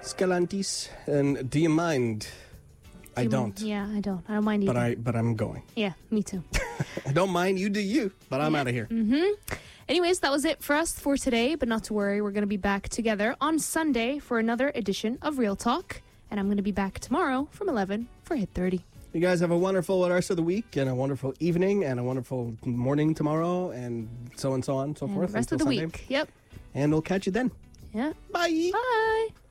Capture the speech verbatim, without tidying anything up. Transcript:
Scalantis. And do you mind? I You- don't. Yeah, I don't. I don't mind either. But I but I'm going. Yeah, me too. I don't mind. You do you. But I'm out of here. Mm-hmm. Anyways, that was it for us for today. But not to worry, we're going to be back together on Sunday for another edition of Real Talk. And I'm going to be back tomorrow from eleven for Hit thirty. You guys have a wonderful rest of the week and a wonderful evening and a wonderful morning tomorrow and so and so on and so And forth. the rest of the until Sunday. week. Yep. And we'll catch you then. Yeah. Bye. Bye.